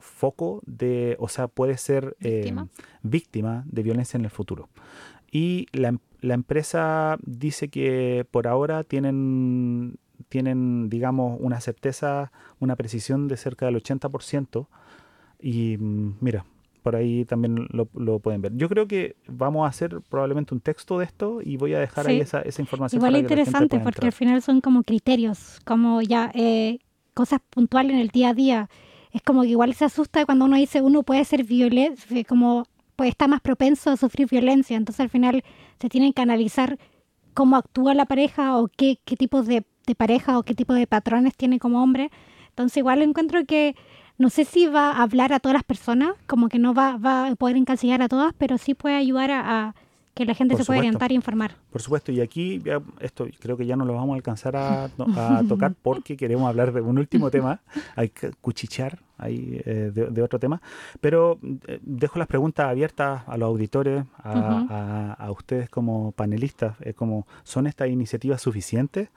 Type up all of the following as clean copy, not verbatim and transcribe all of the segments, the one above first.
foco de, o sea, puede ser víctima de violencia en el futuro. Y la empresa dice que por ahora tienen, digamos, una certeza, una precisión de cerca del 80%. Y mira, por ahí también lo pueden ver. Yo creo que vamos a hacer probablemente un texto de esto y voy a dejar ahí esa información igual para es que la gente interesante pueda porque entrar. al final son como criterios, como ya cosas puntuales en el día a día. Es como que igual se asusta cuando uno dice uno puede ser como pues está más propenso a sufrir violencia. Entonces al final se tienen que analizar cómo actúa la pareja o qué tipos de pareja o qué tipo de patrones tiene como hombre. Entonces igual encuentro que no sé si va a hablar a todas las personas, como que no va a poder encasillar a todas, pero sí puede ayudar a que la gente Por se pueda supuesto. orientar e informar. Por supuesto, y aquí esto creo que ya no lo vamos a alcanzar a tocar porque queremos hablar de un último tema, hay que cuchichear ahí de otro tema, pero dejo las preguntas abiertas a los auditores, a ustedes como panelistas, como ¿son estas iniciativas suficientes?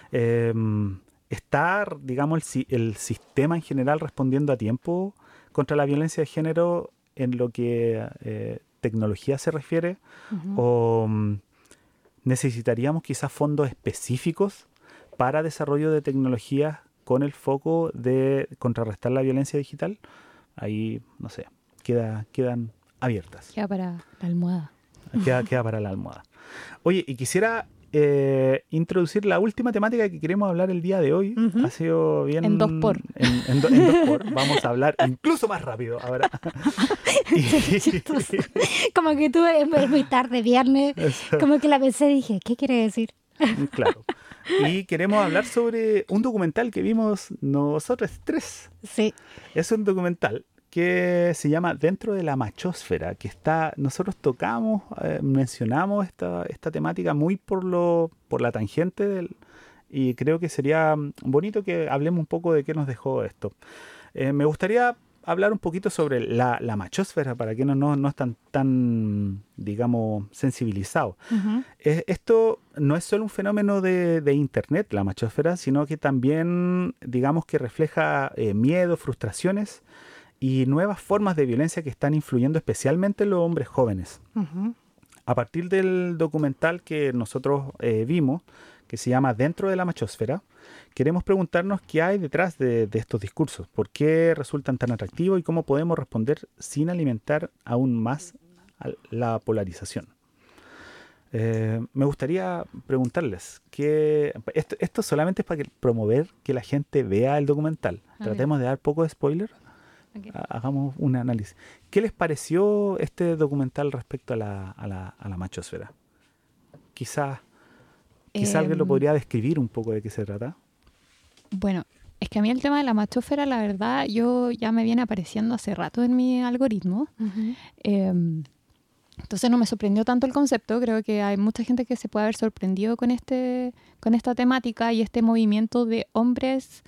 ¿Está, digamos, el sistema en general respondiendo a tiempo contra la violencia de género en lo que tecnología se refiere? ¿O necesitaríamos quizás fondos específicos para desarrollo de tecnologías con el foco de contrarrestar la violencia digital? Ahí, no sé, quedan abiertas. Queda para la almohada. Queda para la almohada. Oye, y quisiera introducir la última temática que queremos hablar el día de hoy. Ha sido bien... En 2x. En 2x. Vamos a hablar incluso más rápido ahora. Como que tú es muy tarde, viernes, como que la pensé y dije, ¿qué quiere decir? Claro. Y queremos hablar sobre un documental que vimos nosotros tres. Sí. Es un documental que se llama Dentro de la Machósfera, que nosotros tocamos, mencionamos esta temática muy por la tangente y creo que sería bonito que hablemos un poco de qué nos dejó esto. Me gustaría hablar un poquito sobre la machósfera para quienes no están tan, digamos, sensibilizados. Esto no es solo un fenómeno de internet, la machósfera, sino que también, digamos, que refleja miedo, frustraciones y nuevas formas de violencia que están influyendo especialmente en los hombres jóvenes. A partir del documental que nosotros vimos, que se llama Dentro de la Machósfera, queremos preguntarnos qué hay detrás de estos discursos, por qué resultan tan atractivos y cómo podemos responder sin alimentar aún más la polarización. Me gustaría preguntarles, esto solamente es para promover que la gente vea el documental. Tratemos de dar poco de spoiler. Okay. Hagamos un análisis. ¿Qué les pareció este documental respecto a la machósfera? Quizás alguien lo podría describir un poco de qué se trata. Bueno, es que a mí el tema de la machósfera, la verdad, ya me viene apareciendo hace rato en mi algoritmo. Entonces no me sorprendió tanto el concepto. Creo que hay mucha gente que se puede haber sorprendido con esta temática y este movimiento de hombres.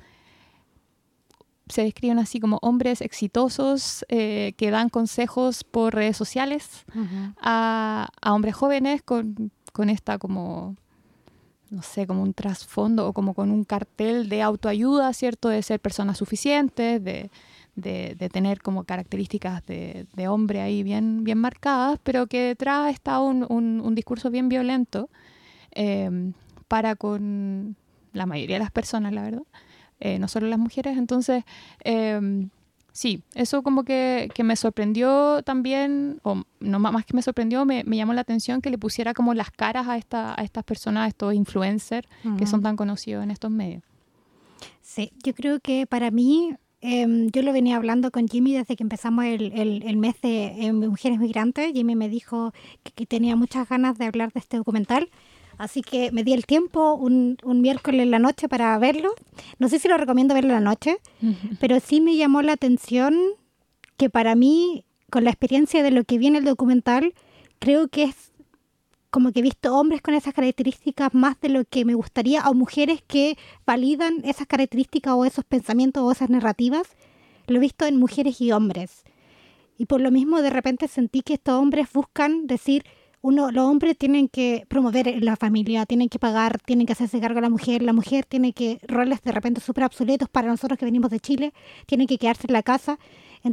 Se describen así como hombres exitosos que dan consejos por redes sociales a hombres jóvenes con esta como, no sé, como un trasfondo o como con un cartel de autoayuda, ¿cierto? De ser personas suficientes, de tener como características de hombre ahí bien marcadas, pero que detrás está un discurso bien violento para con la mayoría de las personas, la verdad. No solo las mujeres. Entonces, sí, eso como que me sorprendió también, o no más que me sorprendió, me llamó la atención que le pusiera como las caras a estas personas, a estos influencers que son tan conocidos en estos medios. Sí, yo creo que para mí, yo lo venía hablando con Jimmy desde que empezamos el mes de Mujeres Migrantes. Jimmy me dijo que tenía muchas ganas de hablar de este documental. Así que me di el tiempo un miércoles en la noche para verlo. No sé si lo recomiendo verlo en la noche, pero sí me llamó la atención que para mí, con la experiencia de lo que vi en el documental, creo que es como que he visto hombres con esas características más de lo que me gustaría, o mujeres que validan esas características o esos pensamientos o esas narrativas. Lo he visto en mujeres y hombres. Y por lo mismo de repente sentí que estos hombres buscan decir... los hombres tienen que promover la familia, tienen que pagar, tienen que hacerse cargo de la mujer tiene que, roles de repente súper obsoletos para nosotros que venimos de Chile, tiene que quedarse en la casa.